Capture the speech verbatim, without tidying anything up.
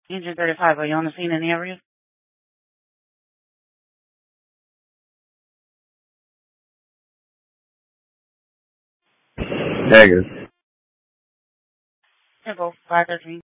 Engine thirty-five, are you on the scene in the area? Dagger. Tempo, five thirteen.